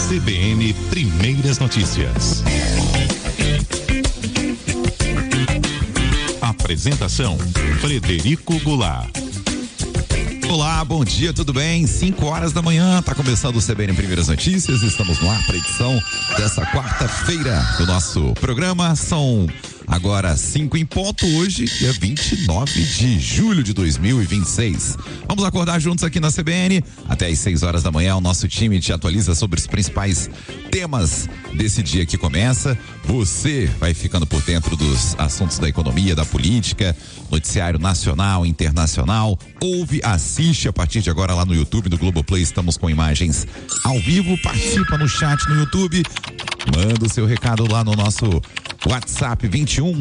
CBN Primeiras Notícias. Apresentação: Frederico Goulart. Olá, bom dia, tudo bem? 5 horas da manhã, tá começando o CBN Primeiras Notícias, estamos no ar para a edição dessa quarta-feira do nosso programa. São agora 5 em ponto, hoje, dia 29 de julho de 2026. Vamos acordar juntos aqui na CBN, até às 6 horas da manhã o nosso time te atualiza sobre os principais temas desse dia que começa. Você vai ficando por dentro dos assuntos da economia, da política, noticiário nacional, internacional. Ouve, assiste a partir de agora lá no YouTube do Globoplay, estamos com imagens ao vivo. Participa no chat no YouTube, manda o seu recado lá no nosso WhatsApp 21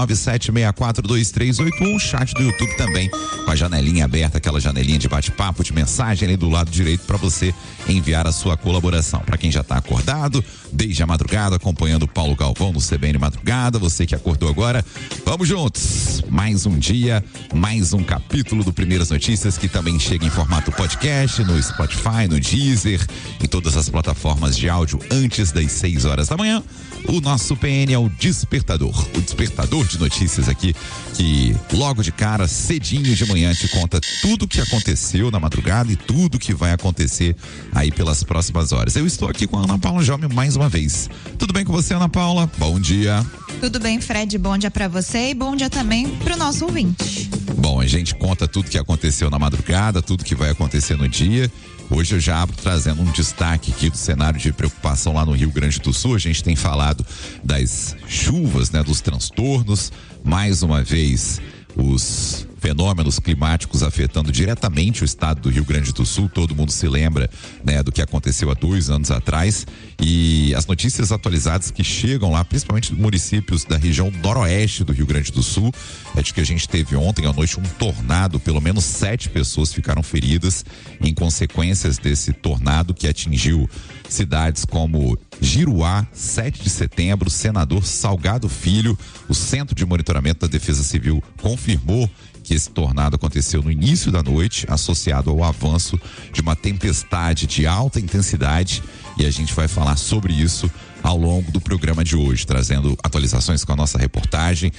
997642381, chat do YouTube também com a janelinha aberta, aquela janelinha de bate-papo, de mensagem ali do lado direito para você enviar a sua colaboração. Para quem já está acordado desde a madrugada acompanhando o Paulo Galvão no CBN Madrugada, você que acordou agora, vamos juntos. Mais um dia, mais um capítulo do Primeiras Notícias, que também chega em formato podcast no Spotify, no Deezer, em todas as plataformas de áudio antes das 6 horas da manhã. O nosso PN é o despertador de notícias aqui, que logo de cara, cedinho de manhã, te conta tudo o que aconteceu na madrugada e tudo que vai acontecer aí pelas próximas horas. Eu estou aqui com a Ana Paula Jaume mais uma vez. Tudo bem com você, Ana Paula? Bom dia. Tudo bem, Fred, bom dia pra você e bom dia também pro nosso ouvinte. Bom, a gente conta tudo que aconteceu na madrugada, tudo que vai acontecer no dia. Hoje eu já abro trazendo um destaque aqui do cenário de preocupação lá no Rio Grande do Sul. A gente tem falado das chuvas, né, dos transtornos. Mais uma vez, os fenômenos climáticos afetando diretamente o estado do Rio Grande do Sul. Todo mundo se lembra, né, do que aconteceu há 2 anos atrás, e as notícias atualizadas que chegam lá, principalmente dos municípios da região noroeste do Rio Grande do Sul, é de que a gente teve ontem à noite um tornado. Pelo menos 7 pessoas ficaram feridas em consequências desse tornado que atingiu cidades como Giruá, 7 de setembro, Senador Salgado Filho. O Centro de Monitoramento da Defesa Civil confirmou que esse tornado aconteceu no início da noite, associado ao avanço de uma tempestade de alta intensidade, e a gente vai falar sobre isso ao longo do programa de hoje, trazendo atualizações com a nossa reportagem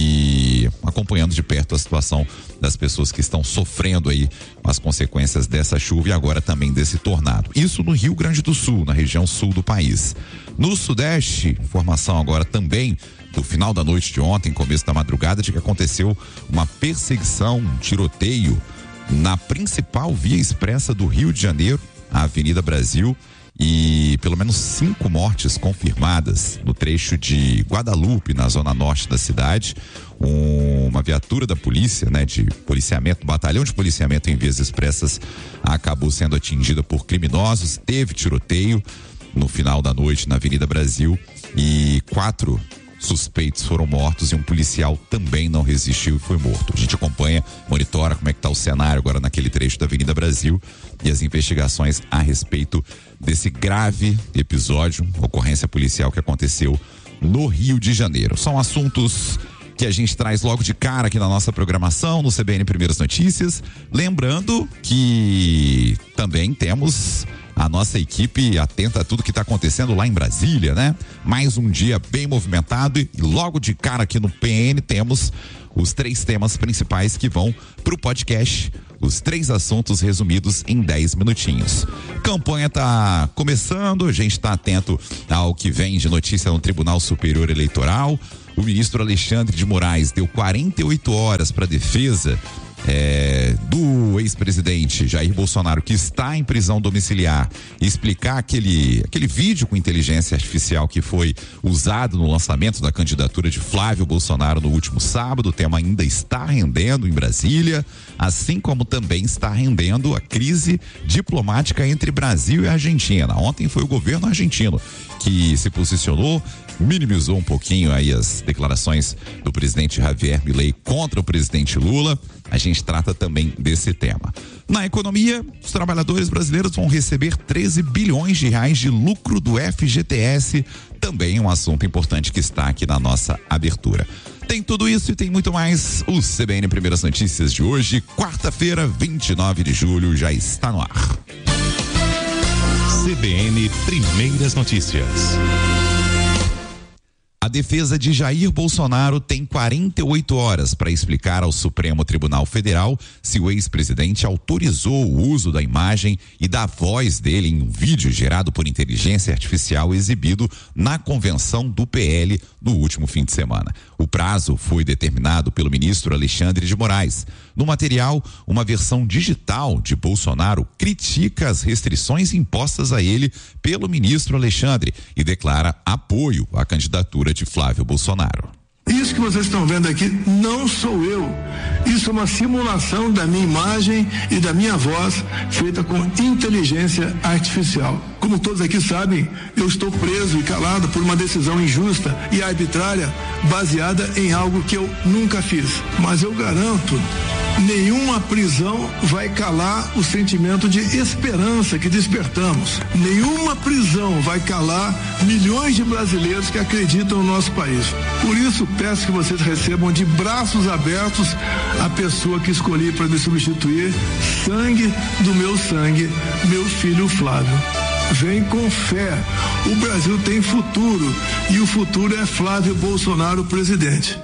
e acompanhando de perto a situação das pessoas que estão sofrendo aí as consequências dessa chuva e agora também desse tornado. Isso no Rio Grande do Sul, na região sul do país. No Sudeste, informação agora também do final da noite de ontem, começo da madrugada, de que aconteceu uma perseguição, um tiroteio na principal via expressa do Rio de Janeiro, a Avenida Brasil, e pelo menos 5 mortes confirmadas no trecho de Guadalupe, na zona norte da cidade. Uma viatura da polícia, né, de policiamento, batalhão de policiamento em vias expressas, acabou sendo atingida por criminosos. Teve tiroteio no final da noite na Avenida Brasil e 4 suspeitos foram mortos e um policial também não resistiu e foi morto. A gente acompanha, monitora como é que está o cenário agora naquele trecho da Avenida Brasil e as investigações a respeito desse grave episódio, ocorrência policial que aconteceu no Rio de Janeiro. São assuntos que a gente traz logo de cara aqui na nossa programação, no CBN Primeiras Notícias. Lembrando que também temos a nossa equipe atenta a tudo que está acontecendo lá em Brasília, né? Mais um dia bem movimentado e logo de cara aqui no PN temos os 3 temas principais que vão pro podcast. Os 3 assuntos resumidos em 10 minutinhos. Campanha tá começando, a gente tá atento ao que vem de notícia no Tribunal Superior Eleitoral. O ministro Alexandre de Moraes deu 48 horas para a defesa do ex-presidente Jair Bolsonaro, que está em prisão domiciliar, explicar aquele vídeo com inteligência artificial que foi usado no lançamento da candidatura de Flávio Bolsonaro no último sábado. O tema ainda está rendendo em Brasília, assim como também está rendendo a crise diplomática entre Brasil e Argentina. Ontem foi o governo argentino que se posicionou, minimizou um pouquinho aí as declarações do presidente Javier Milei contra o presidente Lula. A gente trata também desse tema. Na economia, os trabalhadores brasileiros vão receber 13 bilhões de reais de lucro do FGTS, também um assunto importante que está aqui na nossa abertura. Tem tudo isso e tem muito mais. O CBN Primeiras Notícias de hoje, quarta-feira, 29 de julho, já está no ar. CBN Primeiras Notícias. A defesa de Jair Bolsonaro tem 48 horas para explicar ao Supremo Tribunal Federal se o ex-presidente autorizou o uso da imagem e da voz dele em um vídeo gerado por inteligência artificial exibido na convenção do PL no último fim de semana. O prazo foi determinado pelo ministro Alexandre de Moraes. No material, uma versão digital de Bolsonaro critica as restrições impostas a ele pelo ministro Alexandre e declara apoio à candidatura de Flávio Bolsonaro. Isso que vocês estão vendo aqui não sou eu. Isso é uma simulação da minha imagem e da minha voz feita com inteligência artificial. Como todos aqui sabem, eu estou preso e calado por uma decisão injusta e arbitrária baseada em algo que eu nunca fiz. Mas eu garanto, nenhuma prisão vai calar o sentimento de esperança que despertamos. Nenhuma prisão vai calar milhões de brasileiros que acreditam no nosso país. Por isso, peço que vocês recebam de braços abertos a pessoa que escolhi para me substituir, sangue do meu sangue, meu filho Flávio. Vem com fé. O Brasil tem futuro e o futuro é Flávio Bolsonaro, presidente.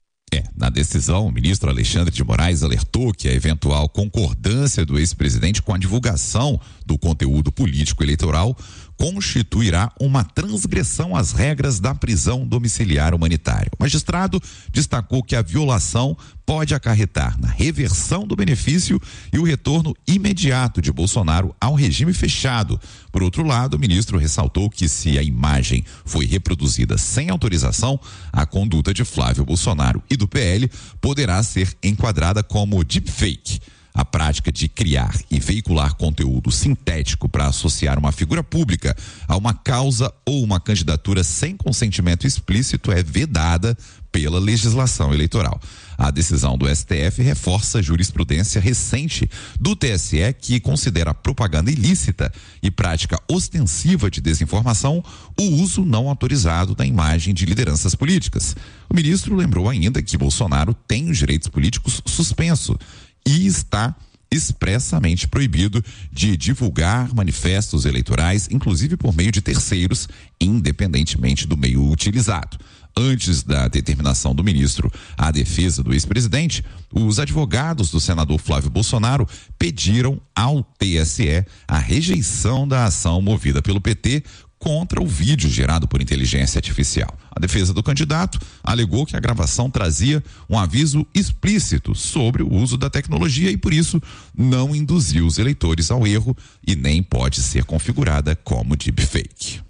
Na decisão, o ministro Alexandre de Moraes alertou que a eventual concordância do ex-presidente com a divulgação do conteúdo político eleitoral constituirá uma transgressão às regras da prisão domiciliar humanitária. O magistrado destacou que a violação pode acarretar na reversão do benefício e o retorno imediato de Bolsonaro ao regime fechado. Por outro lado, o ministro ressaltou que se a imagem foi reproduzida sem autorização, a conduta de Flávio Bolsonaro e do PL poderá ser enquadrada como deepfake. A prática de criar e veicular conteúdo sintético para associar uma figura pública a uma causa ou uma candidatura sem consentimento explícito é vedada pela legislação eleitoral. A decisão do STF reforça a jurisprudência recente do TSE, que considera propaganda ilícita e prática ostensiva de desinformação o uso não autorizado da imagem de lideranças políticas. O ministro lembrou ainda que Bolsonaro tem os direitos políticos suspensos e está expressamente proibido de divulgar manifestos eleitorais, inclusive por meio de terceiros, independentemente do meio utilizado. Antes da determinação do ministro à defesa do ex-presidente, os advogados do senador Flávio Bolsonaro pediram ao TSE a rejeição da ação movida pelo PT contra o vídeo gerado por inteligência artificial. A defesa do candidato alegou que a gravação trazia um aviso explícito sobre o uso da tecnologia e, por isso, não induziu os eleitores ao erro e nem pode ser configurada como deepfake.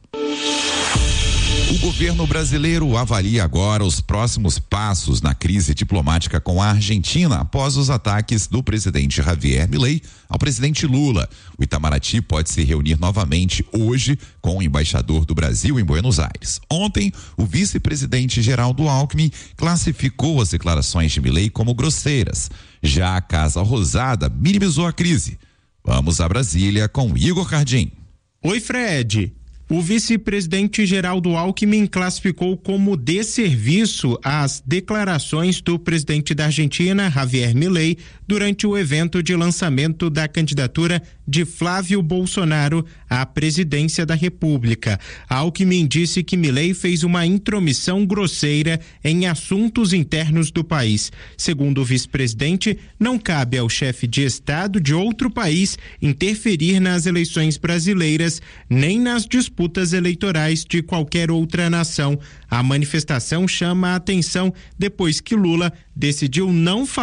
O governo brasileiro avalia agora os próximos passos na crise diplomática com a Argentina após os ataques do presidente Javier Milei ao presidente Lula. O Itamaraty pode se reunir novamente hoje com o embaixador do Brasil em Buenos Aires. Ontem, o vice-presidente Geraldo Alckmin classificou as declarações de Milei como grosseiras. Já a Casa Rosada minimizou a crise. Vamos a Brasília com Igor Cardim. Oi, Fred. O vice-presidente Geraldo Alckmin classificou como desserviço as declarações do presidente da Argentina, Javier Milei, durante o evento de lançamento da candidatura de Flávio Bolsonaro à presidência da República. Alckmin disse que Milei fez uma intromissão grosseira em assuntos internos do país. Segundo o vice-presidente, não cabe ao chefe de Estado de outro país interferir nas eleições brasileiras, nem nas disputas eleitorais de qualquer outra nação. A manifestação chama a atenção depois que Lula decidiu não falar